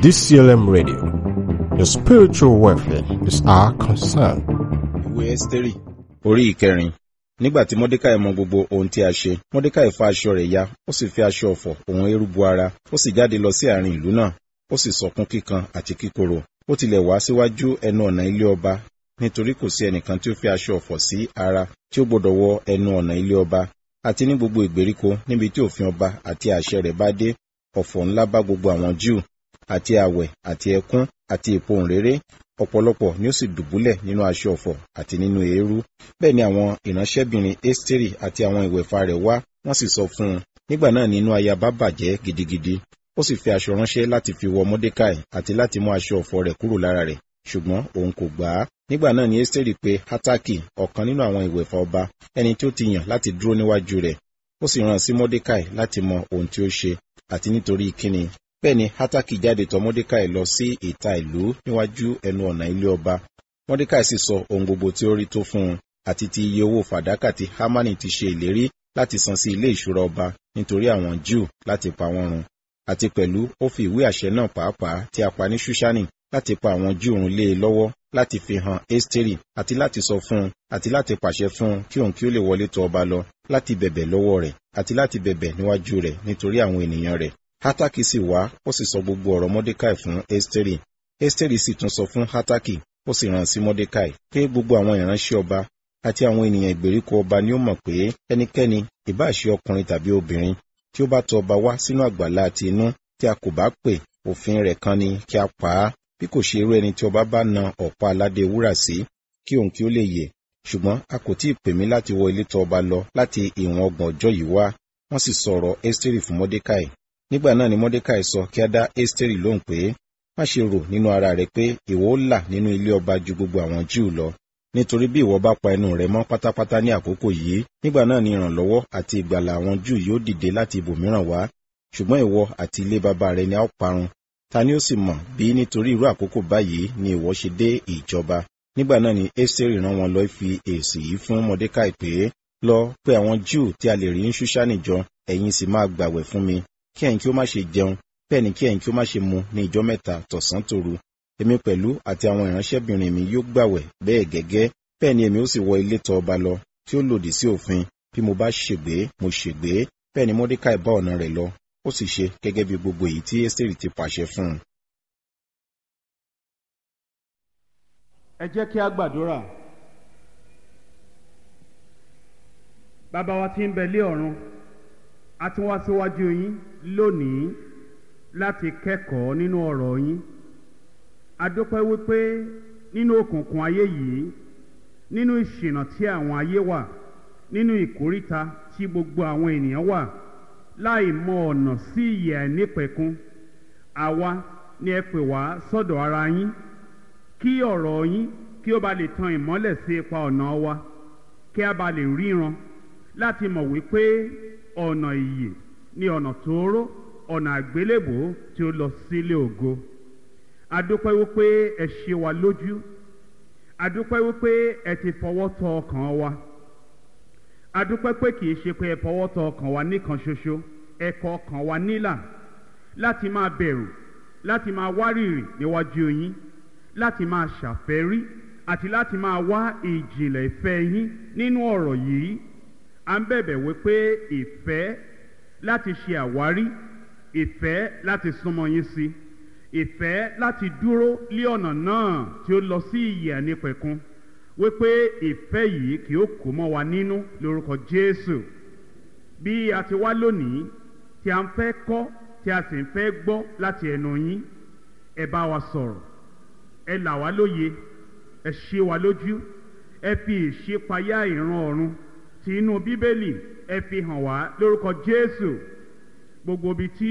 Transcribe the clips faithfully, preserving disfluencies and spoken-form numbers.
D C L M Radio. Your spiritual welfare is our concern. Ìwé Ẹ́sítérì orí ìkẹrin. Nígbà tí Mọ́dékáì mọ gbogbo ohun tí a ṣe, Mọ́dékáì fa aṣọ rẹ̀ ya, ó sì fi aṣọ ọ̀fọ̀ òun eérú bo ara, ó sì jáde lọ sí àárín ìlú náà, ó sì sọkún kíkan àti kíkorò. Ó tilẹ̀ wá síwájú ẹnu ọ̀nà ilé ọba, nítorí kò sí ẹnìkan tí ó fi aṣọ ọ̀fọ̀ sí ara tí ó gbọdọ̀ wọ ẹnu ọ̀nà ilé ọba, àti ní gbogbo ìgbèríko níbi tí òfin ọba àti àṣẹ rẹ̀ bá dé, ọ̀fọ̀ ńlá bá gbogbo àwọn Júù, àti àwẹ̀ àti ẹkún àti ìpohùnréré, ọ̀pọ̀lọpọ̀ ni ó sì dùbúlẹ̀ nínú aṣọ ọ̀fọ̀ àti nínú eérú. Bẹ́ẹ̀ ni àwọn ìránṣẹ́bìnrin Ẹ́sítérì àti àwọn ìwẹ̀fà rẹ̀ wá, wọ́n sì sọ fún un. Nígbà náà ni inú ayaba bàjẹ́ gidigidi. Ó sì fi aṣọ ránṣẹ́ láti fi wọ Mọ́dékáì àti láti mú aṣọ ọ̀fọ̀ rẹ̀ kúrò lára rẹ̀, ṣùgbọ́n òun kò gbà á. Nígbà náà ni Ẹ́sítérì pe Hátàkì, ọ̀kan nínú àwọn ìwẹ̀fà ọba, ẹni tí ó ti yàn láti dúró níwájú rẹ̀. Ó sì rán sí Mọ́dékáì láti mọ ohun tí ó ṣe, àti nítorí kíni. Bẹ́ẹ̀ ni Hátàkì jáde tọ̀ Mọ́dékáì lọ sí ìta ìlú níwájú ẹnu ọ̀nà ilé ọba. Mọ́dékáì sì sọ ohun gbogbo tí ó rí tó fún un, àti ti iye owó fàdákà tí Hámánì ti ṣe ìlérí láti san sí ilé ìṣúra ọba nítorí àwọn Júù láti pa wọ́n run. Àti pẹ̀lú ó fi ìwé àṣẹ náà pàápàá tí a pa ní Ṣúṣánì láti pa àwọn Júù run lé e lọ́wọ́, láti fi hàn Ẹ́sítérì, àti láti sọ fún un, àti láti pàṣẹ fún un kí òun kí ó lè wọlé tọ̀ ọba lọ, láti bẹ̀bẹ̀ lọ́wọ́ rẹ̀, àti láti bẹ̀bẹ̀ níwájú rẹ̀ nítorí àwọn ènìyàn rẹ̀. Hátàkì sì wá, ó sì sọ gbogbo ọ̀rọ̀ Mọ́dékáì fún Ẹ́sítérì. Ẹ́sítérì sì tún sọ fún Hátàkì, ó sì rán sí Mọ́dékáì, pé gbogbo àwọn ìránṣẹ́ ọba àti àwọn ènìyàn ìgbèríko ọba ni ó mọ̀ pé ẹnikẹ́ni, ìbá ṣe ọkùnrin tàbí obìnrin, tí ó bá tọ̀ ọba wá sínú àgbàlá àti inú, tí a kò bá pè, òfin rẹ̀ kan ni kí a pa á, bí kò ṣe irú ẹni tí ọba bá na ọ̀pá aládé wúrà sí, kí òun kí ó lè yè. Ṣùgbọ́n a kò tí ì pè mí láti wọ ilé tọ̀ ọba lọ láti ìwọ̀n ọgbọ̀n ọjọ́ yìí wá. Wọ́n sì sọ̀rọ̀ Ẹ́sítérì fún Mọ́dékáì. Nígbà náà ni Mọ́dékáì sọ kí a dá Ẹ́sítérì lóhùn pé, má ṣe rò nínú ara rẹ pé ìwọ ó là nínú ilé ọba ju gbogbo àwọn Júù lọ, nítorí bí ìwọ bá pa ẹnu rẹ mọ́ pátápátá ní àkókò yìí, nígbà náà ni ìrànlọ́wọ́ àti ìgbàlà àwọn Júù yóò dìde láti ibòmíràn wá, ṣùgbọ́n ìwọ àti ilé baba rẹ ni a ó parun. Ta ni ó sì mọ̀ bí nítorí irú àkókò báyìí ni ìwọ ṣe dé ìjọba? Nígbà náà ni Ẹ́sítérì rán wọn lọ fi èsì yìí fún Mọ́dékáì pé, lọ pe àwọn Júù tí a lè rí ní Ṣúṣánì jọ, ẹ̀yin sì máa gbàwẹ̀ fún mi, kí ẹ̀yin kí ó má ṣe jẹun, bẹ́ẹ̀ ni kí ẹ̀yin kí ó má ṣe mu ní ìjọ mẹ́ta tọ̀sán tòru. Èmi pẹ̀lú àti àwọn ìránṣẹ́bìnrin mi yóò gbàwẹ̀ bẹ́ẹ̀ gẹ́gẹ́, bẹ́ẹ̀ ni èmi ó sì wọ ilé tọ̀ ọba lọ, tí ó lòdì sí òfin. Bí mo bá ṣègbé, mo ṣègbé. Bẹ́ẹ̀ ni Mọ́dékáì bá ọ̀nà rẹ̀ lọ, ó sì ṣe gẹ́gẹ́ bí gbogbo èyí tí Ẹ́sítérì ti pàṣẹ fún un. Ẹ jẹ́ kí a gbàdúrà. Bàbá wa tí ń bẹ lé ọ̀run, a tún wá síwájú yín lónìí láti kẹ́kọ̀ọ́ nínú ọ̀rọ̀ yín. A dúpẹ́ wípé nínú òkùnkùn ayé yìí, nínú ìṣìnà tí àwọn ayé wà, nínú ìkóríta tí gbogbo àwọn ènìyàn wà, láì mọ ọ̀nà sí ìyè àìnípẹ̀kun, àwa ni ẹ pè wá sọ́dọ̀ ara yín, kí ọ̀rọ̀ yín kí ó ba lè tan ìmọ́lẹ̀ sí ipa ọ̀nà wa, kí a ba lè ríran láti mọ̀ wípé ọ̀nà ìyè ni ọ̀nà tóóró, ọ̀nà àgbélébò tí ó lọ sílé ògo. A dúpẹ́ wípé ẹ ṣe wa lójú, a dúpẹ́ wípé ẹ ti fọwọ́ tọ́ ọkàn wa, a dúpẹ́ pé kìí ṣe pé ẹ fọwọ́ tọ́ ọkàn wa nìkan ṣoṣo, ẹ kọ ọkàn wa nílà láti máa bẹ̀rù, láti máa wárìrì níwájú yín, láti máa ṣàfẹ́rí àti láti máa wá ìjìnlẹ̀ ìfẹ́ yín nínú ọ̀rọ̀ yìí. À ń bẹ̀bẹ̀ wípé ìfẹ́ láti ṣe àwárí, ìfẹ́ láti súnmọ́ yín sí, ìfẹ́ láti dúró lé ọ̀nà náà tí ó lọ sí ìyè àìnípẹ̀kun, wípé ìfẹ́ yìí kì ó kó mọ́ wa nínú lórúkọ Jésù. Bí a ti wá lónìí tí a ń fẹ́ kọ́, tí a sì ń fẹ́ gbọ́ láti ẹnu yín, ẹ bá wa sọ̀rọ̀, ẹ là wá lóye, ẹ ṣe wa lójú, ẹ fi ìṣípayá ìran ọ̀run tí inú Bíbélì ẹ fi hàn wá lórúkọ Jésù. Gbogbo ibi tí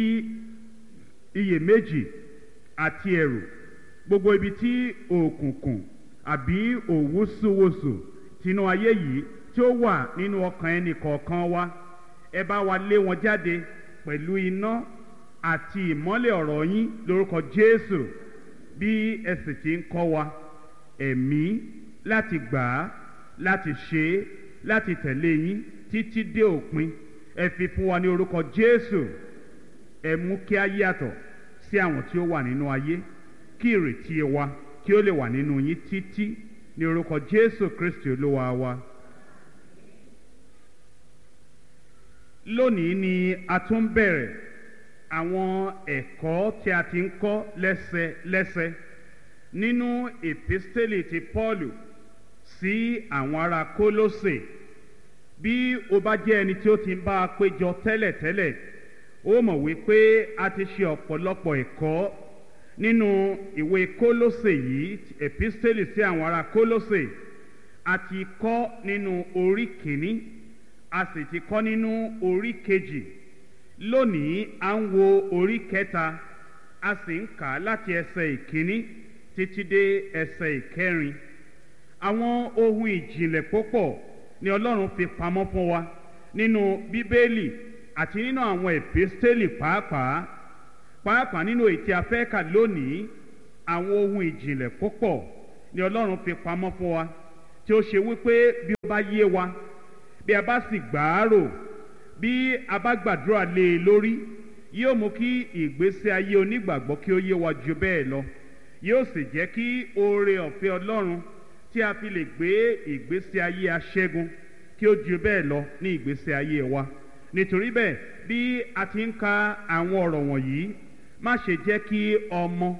iyèméjì àti ẹ̀rù, gbogbo ibi tí òkùnkùn àbí òwúsùwòsù tinú ayé yìí tí ó wà nínú ọkàn ẹnì kọ̀ọ̀kan wa, ẹ bá wa lé wọn jáde pẹ̀lú iná àti ìmọ́lẹ̀ ọ̀rọ̀ yín lórúkọ Jésù. Bí ẹ sì ti ń kọ́ wa ẹ̀mí láti gbà á, láti ṣe é, láti tẹ̀lé yín títí dé òpin, ẹ fi fún wa ní orúkọ Jésù. Ẹ mú kí a yàtọ̀ sí àwọn tí ó wà nínú ayé, kí ìrètí wa kí ó lè wà nínú yín títí, ní orúkọ Jésù Kristi Olúwa wa. Lónìí ni a tún bẹ̀rẹ̀ àwọn ẹ̀kọ́ tí a ti ń kọ́ lẹ́sẹlẹ́sẹ nínú èpísítélì ti Pọ́ọ̀lù sí àwọn ará Kólósè. Bí o bá jẹ́ ẹni tí ó ti ń bá a péjọ tẹ́lẹ̀tẹ́lẹ̀, ó mọ̀ wípé a ti ṣe ọ̀pọ̀lọpọ̀ ẹ̀kọ́ nínú ìwé Kólósè yìí, èpísítélì sí àwọn ará Kólósè. A ti kọ́ nínú orí kìíní, a sì ti kọ́ nínú orí kejì. Lónìí à ń wo orí kẹta, a sì ń kà á láti ẹsẹ̀ ìkíní títí dé ẹsẹ̀ ìkẹrin. Àwọn ohun ìjìnlẹ̀ púpọ̀ ni Ọlọ́run fi pamọ́ fún wa nínú Bíbélì àti nínú àwọn èpísítélì pàápàá pàápàá nínú èyí tí a fẹ́ kà lónìí. Àwọn ohun ìjìnlẹ̀ púpọ̀ ni Ọlọ́run fi pamọ́ fún wa, tí ó ṣe wípé bí ó bá yé wa, bí a bá sì gbàárò, bí a bá gbàdúrà lé e lórí, yóò mú kí ìgbésí ayé onígbàgbọ́ kí ó yé wa ju bẹ́ẹ̀ lọ. Yóò sì jẹ́ kí oore ọ̀fẹ́ Ọlọ́run tí a fi lè gbé ìgbésí ayé aṣẹ́gun kí ó ju bẹ́ẹ̀ lọ ní ìgbésí ayé wa. Nítorí bẹ́ẹ̀, bí a ti ń ka àwọn ọ̀rọ̀ wọ̀nyí, má ṣe jẹ́ kí ọmọ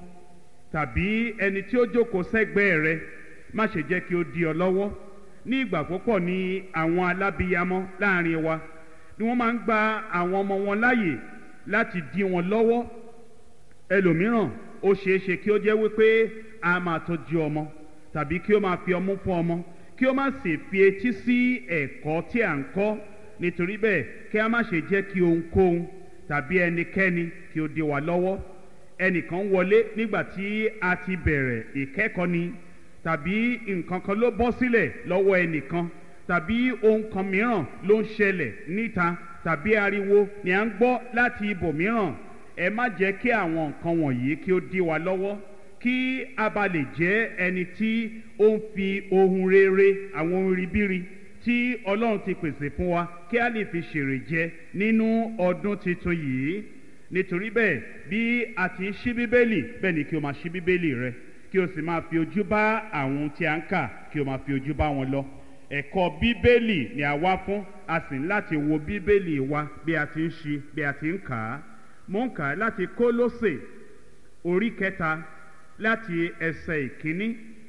tàbí ẹni tí ó jókòó sẹ́gbẹ̀ẹ́ rẹ, má ṣe jẹ́ kí ó dí ọ lọ́wọ́. Ní ìgbà púpọ̀ ni àwọn alábíyamọ láàrin wa ni wọ́n máa ń gba àwọn ọmọ wọn láàyè láti dí wọn lọ́wọ́. Ẹlòmíràn ó ṣeé ṣe kí ó jẹ́ wípé a máa tọ́jú ọmọ, tàbí kí ó máa fi ọmú fún ọmọ, kí ó má sì fi etí sí ẹ̀kọ́ tí à ń kọ́. Nítorí bẹ́ẹ̀, kí a má ṣe jẹ́ kí ohunkóhun tàbí ẹnikẹ́ni kí ó dí wa lọ́wọ́. Ẹnìkan wọlé nígbà tí a ti bẹ̀rẹ̀ ìkẹ́kọ̀ọ́ ni, tàbí nǹkan kan ló bọ́ sílẹ̀ lọ́wọ́ ẹnìkan, tàbí ohun kan mìíràn ló ń ṣẹlẹ̀ níta, tàbí ariwo ni à ń gbọ́ láti ibòmíràn. Ẹ má jẹ́ kí àwọn nǹkan wọ̀nyí kí ó dí wa lọ́wọ́, kí a bá lè jẹ́ ẹni tí ó ń fi ohun rere, àwọn ohun ribiri tí Ọlọ́run ti pèsè fún wa, kí a lè fi ṣèrè jẹ nínú ọdún tuntun yìí. Nítorí bẹ́ẹ̀, bí a ti ń ṣí Bíbélì, bẹ́ẹ̀ ni kí o máa ṣí Bíbélì rẹ, kí o sì máa fi ojú bá àwọn tí a ń kà, kí o máa fi ojú bá wọn lọ. Ẹ̀kọ́ Bíbélì ni a wá fún, a sì ń láti wo Bíbélì wa bí a ti ń ṣí, bí a ti ń kà á. Mo ń kà á láti Kólósè orí kẹta láti ẹsẹ̀ ìkíní.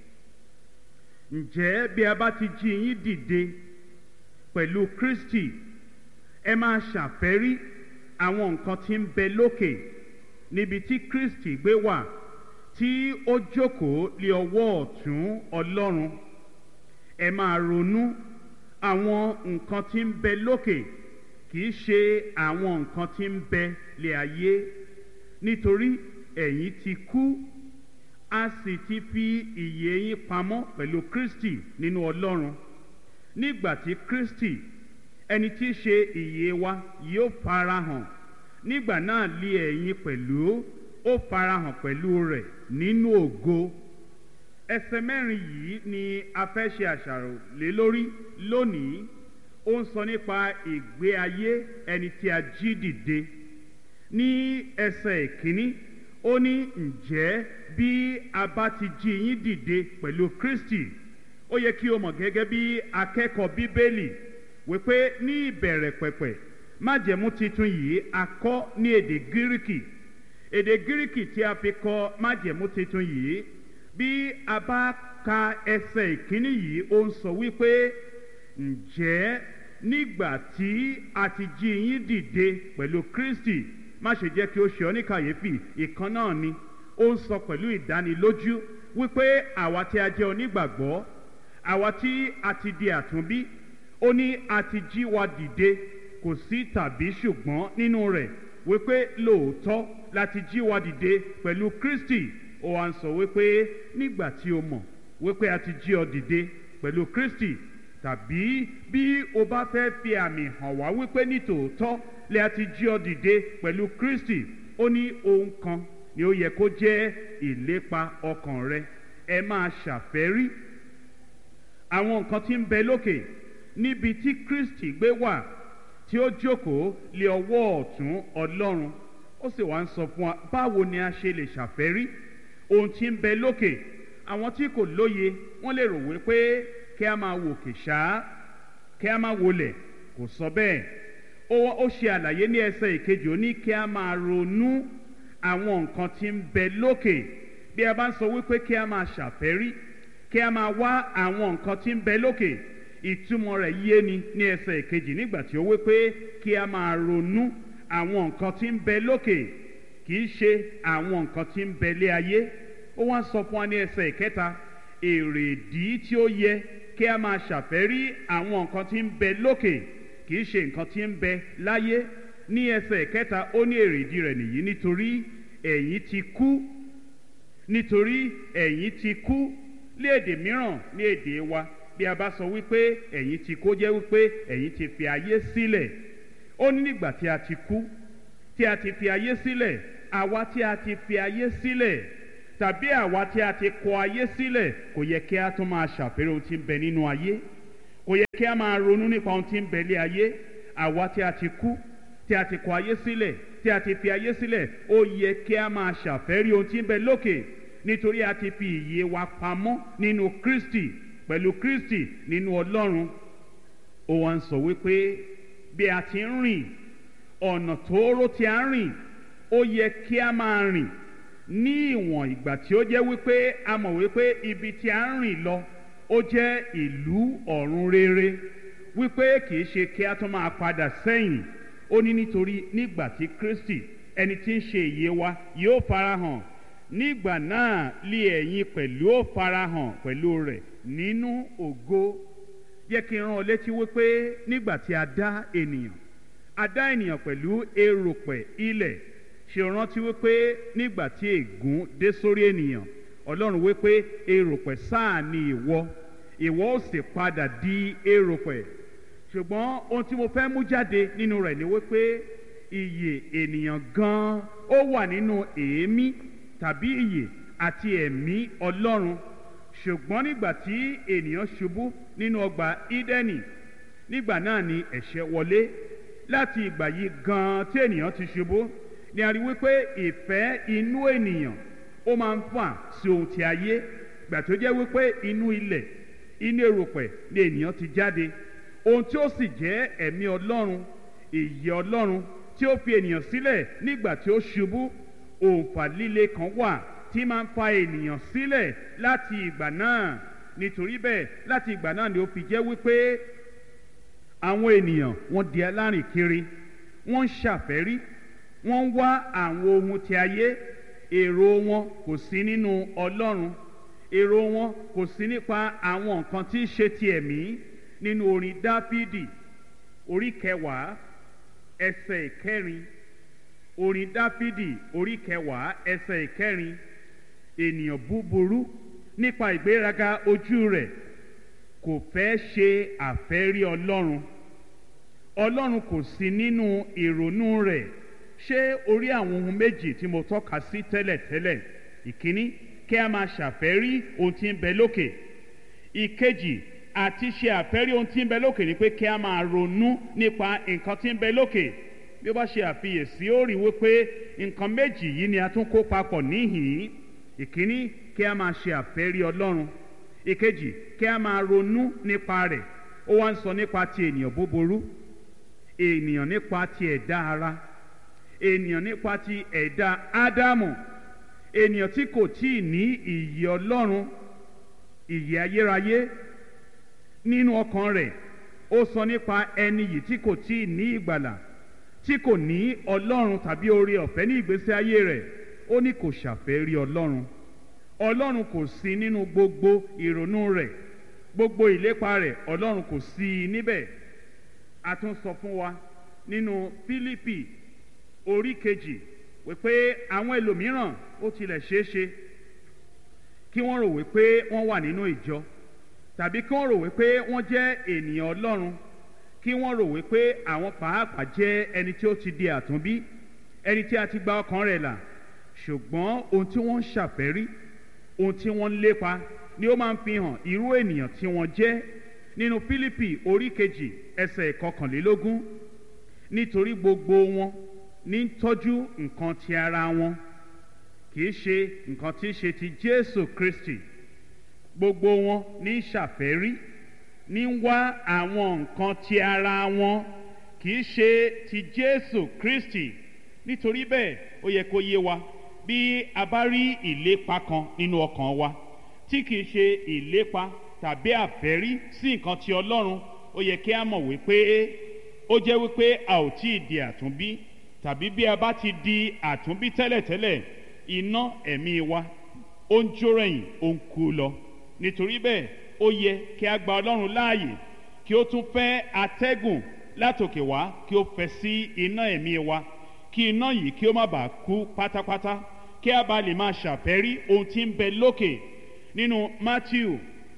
Ǹjẹ́ bí a bá ti jí yín dìde pẹ̀lú Kristi, ẹ máa ṣàfẹ́rí àwọn nǹkan tí ń bẹ lókè, níbi tí Kristi gbé wà, tí ó jókòó lé ọwọ́ ọ̀tún Ọlọ́run. Ẹ máa ronú àwọn nǹkan tí ń bẹ lókè, kì í ṣe àwọn nǹkan tí ń bẹ lé ayé. Nítorí ẹ̀yin ti kú, a sì ti fi ìyè yín pamọ́ pẹ̀lú Kristi nínú Ọlọ́run. Nígbà tí Kristi, ẹni tí í ṣe ìyè wa, yóò farahàn, nígbà náà lé ẹ̀yin pẹ̀lú ó farahàn pẹ̀lú rẹ̀ nínú ògo. Ẹsẹ̀ mẹ́rin yìí ni a fẹ́ ṣe àṣàrò lé lórí lónìí. Ó ń sọ nípa ìgbé ayé ẹni tí a jí dìde. Ní ẹsẹ̀ ìkíní, ó ní ǹjẹ́ bí a bá ti jí yín dìde pẹ̀lú Kristi. Ó yẹ kí o mọ̀ gẹ́gẹ́ bí akẹ́kọ̀ọ́ Bíbélì wípé ní ìbẹ̀rẹ̀ pẹ̀pẹ̀, májẹ̀mú titun yìí a kọ́ ní èdè Gíríkì. Èdè Gíríkì tí a fi kọ májẹ̀mú titun yìí, bí a bá ka ẹsẹ̀ ìkíní yìí, ó ń sọ wípé ǹjẹ́ nígbà tí a ti jí yín dìde pẹ̀lú Kristi. Má ṣe jẹ́ kí ó ṣe ọ́ ní kàyéfì, ìkan náà ni. Ó ń sọ pẹ̀lú ìdánilójú wípé àwa tí a jẹ́ onígbàgbọ́, àwa tí a ti di àtúnbí, ó ní a ti jí wa dìde, kò sí tàbí ṣùgbọ́n nínú rẹ̀, wípé lóòótọ́ láti jí wa dìde pẹ̀lú Kristi. Ó wá ń sọ wípé nígbà tí o mọ̀ wípé a ti jí ọ dìde pẹ̀lú Kristi, tàbí bí o bá fẹ́ fi àmì hàn wá wípé ní tòótọ́ lè a ti jí ọ dìde pẹ̀lú Kristi, ó ní ohun kan ni ó yẹ kó jẹ́ ìlépa ọkàn rẹ. Ẹ máa ṣàfẹ́rí àwọn nǹkan tí ń bẹ lókè, níbi tí Kristi gbé wà, tí ó jókòó lé ọwọ́ ọ̀tún Ọlọ́run. ó sì wá ń sọ fún wa báwo ni a ṣe lè ṣàfẹ́rí ohun tí ń bẹ lókè. Àwọn tí kò lóye wọ́n lè rò wípé kí a máa wòkè ṣáá, kí a máa wọlẹ̀. Kò sọ bẹ́ẹ̀. Ó ṣe àlàyé ní ẹsẹ̀ ìkejì, ó ní kí a máa ronú àwọn nǹkan tí ń bẹ lókè. Bí a bá ń sọ wípé kí a máa ṣàfẹ́rí, kí a máa wá àwọn nǹkan tí ń bẹ lókè, ìtumọ̀ rẹ̀ yé ni ní ẹsẹ̀ ìkejì nígbà tí ó wípé kí a máa ronú àwọn nǹkan tí ń bẹ lókè, kì í ṣe àwọn nǹkan tí ń bẹ lé ayé. Ó wá sọ fún wa ní ẹsẹ̀ ìkẹta èrèdí tí ó yẹ kí a máa ṣàfẹ́rí àwọn nǹkan tí ń bẹ lókè, kì í ṣe nǹkan tí ń bẹ láyé. Ní ẹsẹ̀ ìkẹta ó ní èrèdí rẹ̀ nìyí, nítorí ẹ̀yin ti kú, nítorí ẹ̀yin ti kú. Ní èdè mìíràn, ní èdè wa, bí a bá sọ wípé ẹ̀yin ti kú, jẹ́ wípé ẹ̀yin ti fi ayé sílẹ̀. Ó ní nígbà tí a ti kú, tí a ti fi ayé sílẹ̀, àwa tí a ti fi ayé sílẹ̀ tàbí àwa tí a ti kọ ayé sílẹ̀, kò yẹ kí a tún máa ṣàfẹ́rí ohun tí ń bẹ nínú ayé, kò yẹ kí a máa ronú nípa ohun tí ń bẹ lé ayé. Àwa tí a ti kú, tí a ti kọ ayé sílẹ̀, tí a ti fi ayé sílẹ̀, ó yẹ kí a máa ṣàfẹ́rí ohun tí ń bẹ lókè, nítorí a ti fi ìyè wa pamọ́ nínú Kristi, pẹ̀lú Kristi nínú Ọlọ́run. Ó wá ń sọ wípé bí a ti ń rìn ọ̀nà tóóró tí a ń rìn, ó yẹ kí a máa rìn ní ìwọ̀n ìgbà tí ó jẹ́ wípé a mọ̀ wípé ibi tí a ń rìn lọ ó jẹ́ ìlú ọ̀run rere, wípé kì í ṣe kí a tún máa padà sẹ́yìn. Ó ní nítorí nígbà tí Kristi ẹni tí ń ṣe ìyè wa yóò farahàn, nígbà náà lé ẹ̀yin pẹ̀lú ó farahàn pẹ̀lú rẹ̀ nínú ògo. Jẹ́ kí n rán ọ létí wípé nígbà tí a dá ènìyàn, a dá ènìyàn pẹ̀lú erùpẹ̀ ilẹ̀. Ṣé o rántí wípé nígbà tí ègún dé sórí ènìyàn, Ọlọ́run wípé erùpẹ̀ sáà ni ìwọ, ìwọ ó sì padà di erùpẹ̀. Ṣùgbọ́n ohun tí mo fẹ́ mú jáde nínú rẹ̀ ni wípé ìyè ènìyàn gan-an ó wà nínú èémí tàbí ìyè àti ẹ̀mí Ọlọ́run. Ṣùgbọ́n nígbà tí ènìyàn ṣubú nínú ọgbà Ídẹ́nì, nígbà náà ni ẹ̀ṣẹ̀ wọlé. Láti ìgbà yìí gan-an tí ènìyàn ti ṣubú ni a rí wípé ìfẹ́ inú ènìyàn ó máa ń fà sí ohun ti ayé. Gbà tó jẹ́ wípé inú ilẹ̀, inú erùpẹ̀ ni ènìyàn ti jáde. Ohun tí ó sì jẹ́ ẹ̀mí Ọlọ́run, ìyè Ọlọ́run tí ó fi ènìyàn sílẹ̀ nígbà tí ó ṣubú, òǹfà líle kan wà tí máa ń fa ènìyàn sílẹ̀ láti ìgbà náà. Nítorí bẹ́ẹ̀ láti ìgbà náà ni ó fi jẹ́ wípé àwọn ènìyàn wọ́n di alárìn kiri, wọ́n ń ṣàfẹ́rí, wọ́n ń wá àwọn ohun ti ayé. Èrò wọn kò sí nínú Ọlọ́run, èrò wọn kò sí nípa àwọn nǹkan tí í ṣe ti ẹ̀mí. Nínú orin Dáfídì orí kẹwàá ẹsẹ̀ ìkẹrin, orin Dáfídì orí kẹwàá ẹsẹ̀ ìkẹrin, ènìyàn búburú nípa ìgbéraga ojú rẹ̀ kò fẹ́ ṣe àfẹ́rí Ọlọ́run. Ọlọ́run kò sí nínú ìrònú rẹ̀. Ṣé orí àwọn ohun méjì tí mo tọ́ka sí tẹ́lẹ̀tẹ́lẹ̀? Ìkíní, kí a máa ṣàfẹ́rí ohun tí ń bẹ lókè. Ìkejì, àti ṣe àfẹ́rí ohun tí ń bẹ lókè ni pé kí a máa ronú nípa nǹkan tí ń bẹ lókè. Bí ó bá ṣe àfiyèsí, ó rí wípé nǹkan méjì yìí ni a tún kó papọ̀ níhìn-ín. Ìkíní, kí a máa ṣe àfẹ́rí Ọlọ́run. Ìkejì, kí a máa ronú nípa rẹ̀. Ó wá ń sọ nípa ti ènìyàn búburú, ènìyàn nípa ti ẹ̀dá ara, ènìyàn nípa ti ẹ̀dá Ádámù, ènìyàn tí kò tíì ní ìyè Ọlọ́run, ìyè ayérayé nínú ọkàn rẹ̀. Ó sọ nípa ẹni yìí tí kò tíì ní ìgbàlà, tí kò ní Ọlọ́run tàbí oore ọ̀fẹ́ ní ìgbésí ayé rẹ̀. Ó ní kò ṣàfẹ́rí Ọlọ́run. Ọlọ́run kò sí nínú gbogbo ìrònú rẹ̀, gbogbo ìlépa rẹ̀, Ọlọ́run kò sí níbẹ̀. A tún sọ fún wa nínú Fílípì orí kejì wípé àwọn ẹlòmíràn ó tilẹ̀ ṣeé ṣe kí wọ́n rò wípé wọ́n wà nínú ìjọ, tàbí kí wọ́n rò wípé wọ́n jẹ́ ènìyàn Ọlọ́run, kí wọ́n rò wípé àwọn pàápàá jẹ́ ẹni tí ó ti di àtúnbí, ẹni tí a ti gba ọkàn rẹ̀ là. Ṣùgbọ́n ohun tí wọ́n ń ṣàfẹ́rí, ohun tí wọ́n ń lépa ni ó máa ń fi hàn irú ènìyàn tí wọ́n jẹ́. Nínú Fílípì orí kejì ẹsẹ̀ ìkọkànlélógún, nítorí gbogbo wọn ní tọ́jú nǹkan ti ara wọn kì í ṣe nǹkan tí í ṣe ti Jésù Kristi. Gbogbo wọn ní ṣàfẹ́rí ní wá àwọn nǹkan ti ara wọn kì í ṣe ti Jésù Kristi. Nítorí bẹ́ẹ̀ ó yẹ kó yé wa bí a bá rí ìlépa kan nínú ọkàn wa tí kì í ṣe ìlépa tàbí àfẹ́rí sí nǹkan ti Ọlọ́run, ó yẹ kí a mọ̀ wípé ó jẹ́ wípé a ò tí ì di àtúnbí, tàbí bí a bá ti di àtúnbí tẹ́lẹ̀tẹ́lẹ̀ iná ẹ̀mí wa ó ń jó rẹ̀yìn ó ń kú lọ. Nítorí bẹ́ẹ̀ ó yẹ kí a gba Ọlọ́run láàyè kí ó tún fẹ́ atẹ́gùn látòkè wá kí ó fẹ́ sí iná ẹ̀mí wa, kí iná yìí kí ó má bàa kú pátápátá, kí a bá lè máa ṣàfẹ́rí ohun tí ń bẹ lókè. Nínú Mátíù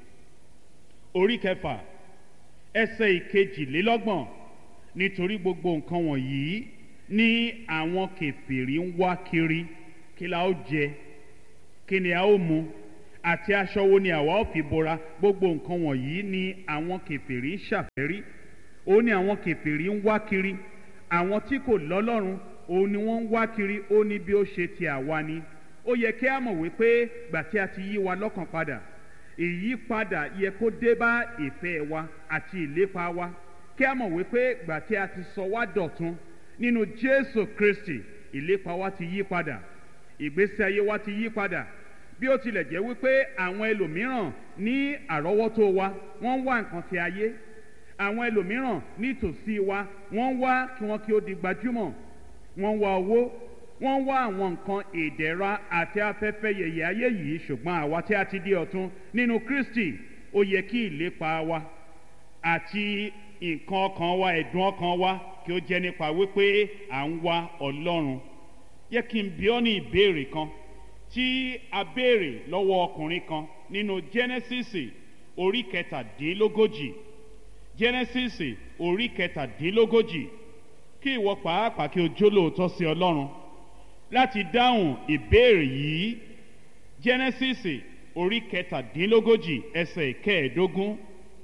orí kẹfà ẹsẹ̀ ìkejìlélọ́gbọ̀n, nítorí gbogbo nǹkan wọ̀nyí ní àwọn kèfèrí ń wá kiri, kí la ó jẹ, kí ni a ó mu, àti aṣọ wo ni àwa ó fi bora. Gbogbo nǹkan wọ̀nyí ni àwọn kèfèrí ń ṣàfẹ́rí, ó ní àwọn kèfèrí ń wá kiri. Àwọn tí kò lọ́lọ́run òun ni wọ́n ń wá kiri, ó ní bí ó ṣe ti àwa ni. Ó yẹ kí a mọ̀ wípé gbà tí a ti yí wa lọ́kàn padà, ìyípadà yẹ kó dé bá ìfẹ́ wa àti ìlépa wa. Kí a mọ̀ wípé gbà tí a ti sọ wá dọ̀tun nínú Jésù Kristi, ìlépa wa ti yí padà, ìgbésí ayé wa ti yí padà. Bí ó tilẹ̀ jẹ́ wípé àwọn ẹlòmíràn ní àrọ́wọ́tó wa wọ́n ń wá nǹkan ti ayé, àwọn ẹlòmíràn nítòsí wa wọ́n ń wá kí wọ́n kí ó di gbajúmọ̀, wọ́n ń wá owó, wọ́n ń wá àwọn nǹkan ìdẹ̀ra àti afẹ́fẹ́ yẹ̀yẹ̀ ayé yìí. Ṣùgbọ́n àwa tí a ti di ọ̀tun nínú Kristi, ó yẹ kí ìlépa wa àti nǹkan ọkàn wa, ẹ̀dùn ọkàn wa kí ó jẹ́ nípa wípé à ń wá Ọlọ́run. Yẹ kí n bi ọ́ ní ìbéèrè kan tí a béèrè lọ́wọ́ ọkùnrin kan nínú Jẹ́nẹ́sísì orí kẹtàdínlógójì. Jẹ́nẹ́sísì orí kẹtàdínlógójì. Kí ìwọ pàápàá kí o jólóòtọ́ sí Ọlọ́run láti dáhùn ìbéèrè yìí. Jẹ́nẹ́sísì orí kẹtàdínlógójì ẹsẹ̀ ìkẹẹ̀ẹ́dógún.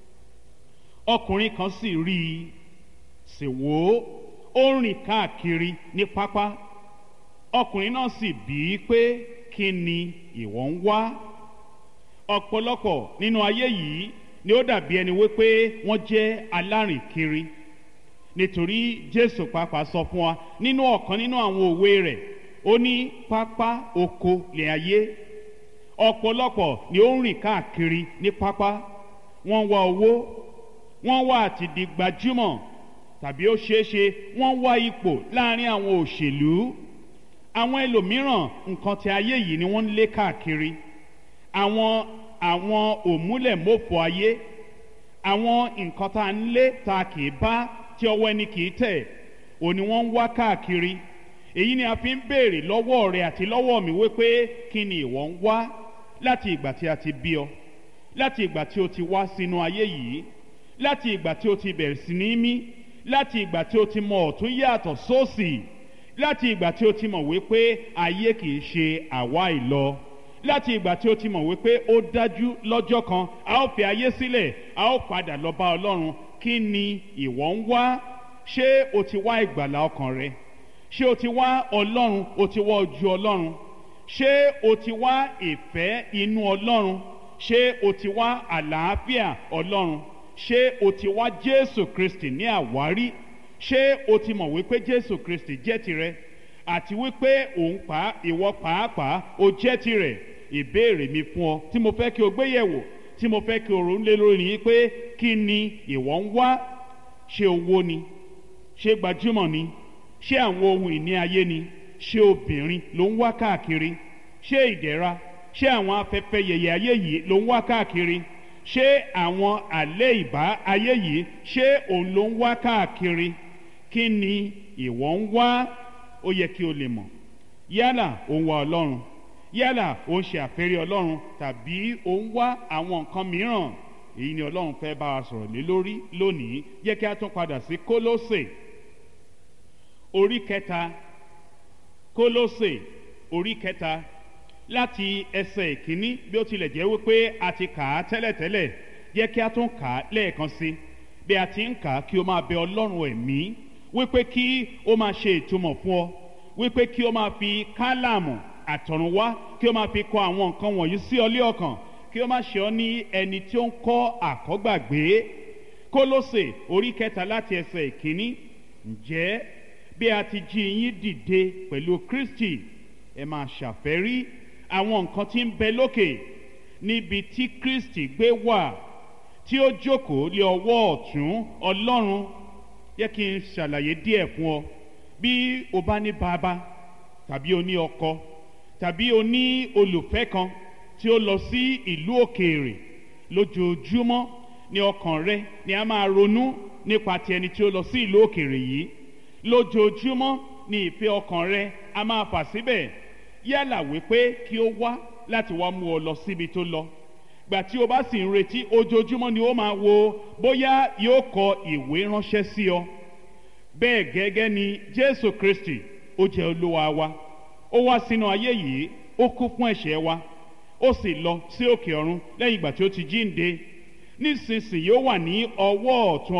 Ọkùnrin kan sì rí i, sì wò ó, ó rìn káàkiri ní pápá. Ọkùnrin náà sì bí i pé kí ni ìwọ ń wá? Ọ̀pọ̀lọpọ̀ nínú ayé yìí ni ó dàbí ẹni wípé wọ́n jẹ́ alárìnkiri, nítorí Jésù pàápàá sọ fún wa nínú ọ̀kan nínú àwọn òwe rẹ̀, ó ní pápá oko lè ayé. Ọ̀pọ̀lọpọ̀ ni ó ń rìn káàkiri ní pápá, wọ́n wá owó, wọ́n wá àti di gbajúmọ̀, tàbí ó ṣeéṣe wọ́n wá ipò láàrin àwọn òṣèlú. Àwọn ẹlòmíràn nǹkan ti ayé yìí ni wọ́n ń lé káàkiri. Àwọn àwọn òmúlẹ̀mófò ayé, àwọn nǹkan tá a ń lé tá a kì í bá, tí ọwọ́ ẹni kì í tẹ̀, òní wọ́n ń wá káàkiri. Èyí ni a fi ń béèrè lọ́wọ́ rẹ àti lọ́wọ́ mi wípé kí ni ìwọ ń wá láti ìgbà tí a ti bí ọ, láti ìgbà tí o ti wá sínú ayé yìí, láti ìgbà tí o ti bẹ̀rẹ̀ sí ní mí, láti ìgbà tí o ti mọ ọ̀tún yàtọ̀ sósì, láti ìgbà tí o ti mọ̀ wípé ayé kì í ṣe àwa ìlọ, láti ìgbà tí o ti mọ̀ wípé ó dájú lọ́jọ́ kan a ó fi ayé sílẹ̀, a ó padà lọ bá Ọlọ́run. Kí ni ìwọ ń wá? Ṣé o ti wá ìgbàlà ọkàn rẹ? Ṣé o ti wá Ọlọ́run? O ti wá ojú Ọlọ́run? Ṣé o ti wá ìfẹ́ inú Ọlọ́run? Ṣé o ti wá àlàáfíà Ọlọ́run? Ṣé o ti wá Jésù Kristi ní àwárí? Ṣé o ti mọ̀ wípé Jésù Kristi jẹ́ tirẹ̀ àti wípé òun pa ìwọ pàápàá o jẹ́ tirẹ̀? Ìbéèrè mi fún ọ tí mo fẹ́ kí o gbé yẹ̀wò, tí mo fẹ́ kí o ronú lé lórí ni pé kí ni ìwọ ń wá? Ṣé owó ni? Ṣé gbajúmọ̀ ni? Ṣé àwọn ohun ìní ayé ni? Ṣé obìnrin ló ń wá káàkiri? Ṣé ìdẹ̀ra? Ṣé àwọn afẹ́fẹ́ yẹ̀yẹ̀ ayé yìí ló ń wá káàkiri? Ṣé àwọn àlẹ́ ìbá ayé yìí, ṣé òun ló ń wá káàkiri? Kí ni ìwọ ń wá? Ó yẹ kí o lè mọ̀. Yálà ó ń wá Ọlọ́run, yálà ó ń ṣe àfẹ́rí Ọlọ́run, tàbí ó ń wá àwọn nǹkan mìíràn. Èyí ni Ọlọ́run fẹ́ bá wa sọ̀rọ̀ lé lórí lónìí. Jẹ́ kí a tún padà sí Kólósè orí kẹta. Kólósè orí kẹta láti ẹsẹ̀ ìkíní. Bí ó tilẹ̀ jẹ́ wípé a ti kà á tẹ́lẹ̀tẹ́lẹ̀, jẹ́ kí a tún kà á lẹ́ẹ̀kan sí. Bí a ti ń kà á, kí o máa bẹ Ọlọ́run ẹ̀mí, wípé kí ó máa ṣe ìtumọ̀ fún ọ, wípé kí ó máa fi kálámù àtọ̀runwá kí ó máa fi kọ àwọn nǹkan wọ̀nyí sí ọ lé ọkàn, kí ó má ṣe ọ ní ẹni tí ó ń kọ́ àkọ́gbàgbé. Kólósè orí kẹta láti ẹsẹ̀ ìkíní. Ǹjẹ́ bí a ti jí yín dìde pẹ̀lú Kristi, ẹ máa ṣàfẹ́rí àwọn nǹkan tí ń bẹ lókè, níbi tí Kristi gbé wà, tí ó jókòó lé ọwọ́ ọ̀tún Ọlọ́run. Yẹ kí n ṣàlàyé díẹ̀ fún ọ. Bí o bá ní bàbá tàbí o ní ọkọ tàbí o ní olùfẹ́ kan tí ó lọ sí ìlú òkèèrè, lójoojúmọ́ ni ọkàn rẹ ni a máa ronú nípa ti ẹni tí ó lọ sí ìlú òkèèrè yìí. Lójoojúmọ́ ni ìfẹ́ ọkàn rẹ a máa fà síbẹ̀, yálà wípé kí ó wá láti wá mú ọ lọ síbi tó lọ. Gbà tí o bá sì ń retí, ojoojúmọ́ ni ó máa wo bóyá yóò kọ ìwé ránṣẹ́ sí ọ. Bẹ́ẹ̀ gẹ́gẹ́ ni Jésù Kristi, ó jẹ́ Olúwa wa. Ó wá sínú ayé yìí, ó kú fún ẹ̀ṣẹ̀ wa, ó sì lọ sí òkè ọ̀run lẹ́yìn ìgbà tí ó ti jíǹde. Nísinsìnyí ó wà ní ọwọ́ ọ̀tún